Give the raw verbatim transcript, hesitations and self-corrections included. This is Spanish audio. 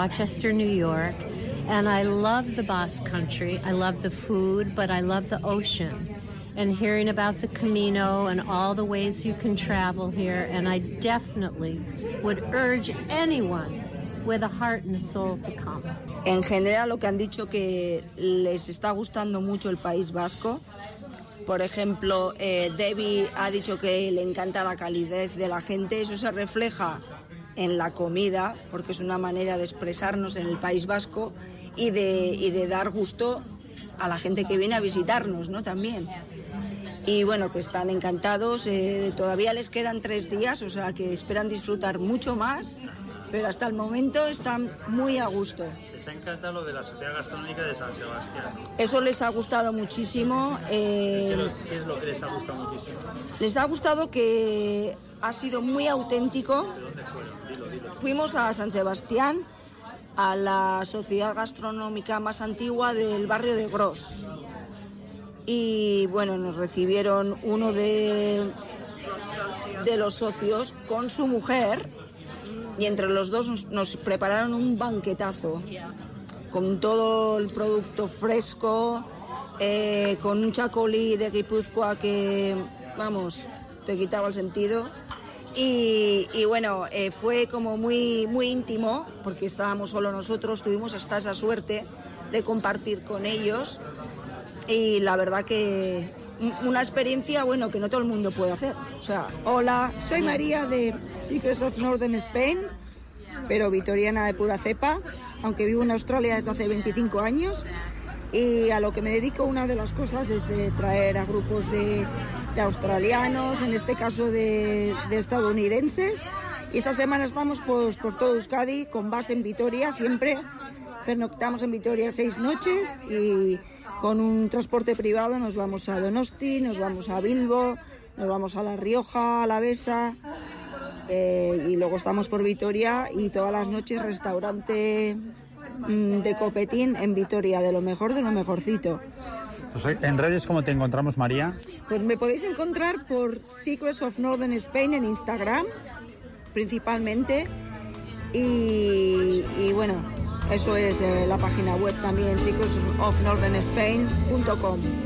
Rochester, New York, and I love the Basque Country. I love the food, but I love the ocean. And hearing about the Camino and all the ways you can travel here, and I definitely would urge anyone with a heart and soul to come. En general, lo que han dicho que les está gustando mucho el País Vasco. Por ejemplo, eh, Debbie ha dicho que le encanta la calidez de la gente. Eso se refleja en la comida, porque es una manera de expresarnos en el País Vasco y de, y de dar gusto a la gente que viene a visitarnos, ¿no? También. Y bueno, que están encantados, eh, todavía les quedan tres días, o sea que esperan disfrutar mucho más, pero hasta el momento están muy a gusto. Les ha encantado lo de la Sociedad Gastronómica de San Sebastián. Eso les ha gustado muchísimo. Eh, ¿Qué, lo, ¿Qué es lo que les ha gustado muchísimo? Les ha gustado que ha sido muy auténtico. ¿De dónde fueron? Dilo, dilo. Fuimos a San Sebastián, a la sociedad gastronómica más antigua del barrio de Gros. Y bueno, nos recibieron uno de, de los socios con su mujer y entre los dos nos, nos prepararon un banquetazo con todo el producto fresco, eh, con un chacolí de Guipúzcoa que, vamos, te quitaba el sentido. Y, y bueno, eh, fue como muy, muy íntimo porque estábamos solo nosotros, tuvimos hasta esa suerte de compartir con ellos. Y la verdad que una experiencia, bueno, que no todo el mundo puede hacer. O sea, hola, soy María de Secrets of Northern Spain, pero vitoriana de pura cepa, aunque vivo en Australia desde hace veinticinco años. Y a lo que me dedico, una de las cosas es eh, traer a grupos de, de australianos, en este caso de, de estadounidenses. Y esta semana estamos pues, por todo Euskadi, con base en Vitoria, siempre pernoctamos en Vitoria seis noches y con un transporte privado nos vamos a Donosti, nos vamos a Bilbo, nos vamos a La Rioja, a La Besa, eh, y luego estamos por Vitoria y todas las noches restaurante mmm, de copetín en Vitoria, de lo mejor de lo mejorcito. Pues en redes, ¿cómo te encontramos, María? Pues me podéis encontrar por Secrets of Northern Spain en Instagram, principalmente, y, y bueno, eso es eh, la página web también, secrets of northern spain punto com.